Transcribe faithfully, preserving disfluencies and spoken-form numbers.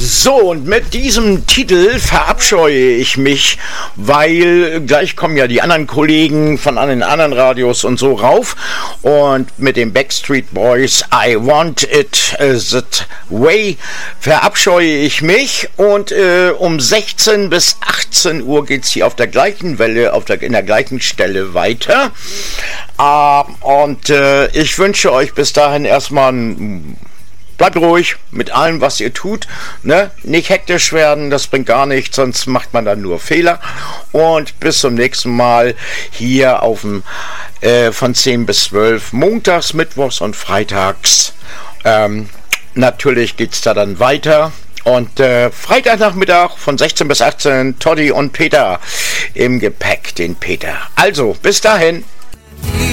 So, und mit diesem Titel verabscheue ich mich, weil gleich kommen ja die anderen Kollegen von an den anderen Radios und so rauf. Und mit den Backstreet Boys, I Want It That Way, verabscheue ich mich. Und äh, um sechzehn bis achtzehn Uhr geht es hier auf der gleichen Welle, auf der, in der gleichen Stelle weiter. Uh, und äh, ich wünsche euch bis dahin erstmal ein bleibt ruhig mit allem, was ihr tut, ne? Nicht hektisch werden, das bringt gar nichts, sonst macht man dann nur Fehler. Und bis zum nächsten Mal hier auf dem äh, von zehn bis zwölf, montags, mittwochs und freitags. Ähm, natürlich geht's da dann weiter. Und äh, Freitagnachmittag von sechzehn bis achtzehn, Toddy und Peter im Gepäck, den Peter. Also, bis dahin.